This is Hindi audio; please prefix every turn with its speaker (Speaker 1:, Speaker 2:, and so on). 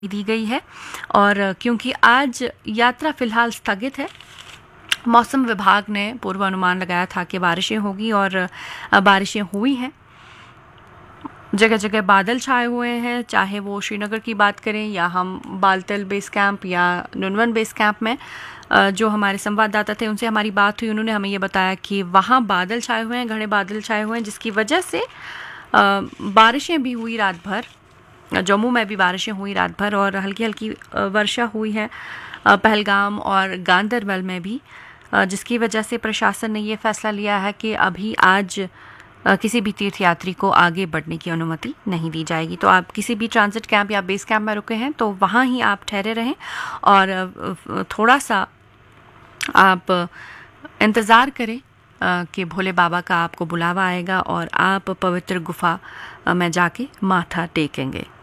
Speaker 1: दी गई है। और क्योंकि आज यात्रा फिलहाल स्थगित है, मौसम विभाग ने पूर्वानुमान लगाया था कि बारिशें होगी और बारिशें हुई हैं। जगह जगह बादल छाए हुए हैं, चाहे वो श्रीनगर की बात करें या हम बालतल बेस कैंप या नुनवन बेस कैंप में जो हमारे संवाददाता थे उनसे हमारी बात हुई, उन्होंने हमें ये बताया कि वहाँ बादल छाए हुए हैं, घने बादल छाए हुए हैं, जिसकी वजह से बारिशें भी हुई रात भर। जम्मू में भी बारिशें हुई रात भर और हल्की हल्की वर्षा हुई है पहलगाम और गांदरबल में भी, जिसकी वजह से प्रशासन ने ये फैसला लिया है कि अभी आज किसी भी तीर्थयात्री को आगे बढ़ने की अनुमति नहीं दी जाएगी। तो आप किसी भी ट्रांजिट कैंप या बेस कैंप में रुके हैं तो वहाँ ही आप ठहरे रहें और थोड़ा सा आप इंतज़ार करें कि भोले बाबा का आपको बुलावा आएगा और आप पवित्र गुफा में जाके माथा टेकेंगे।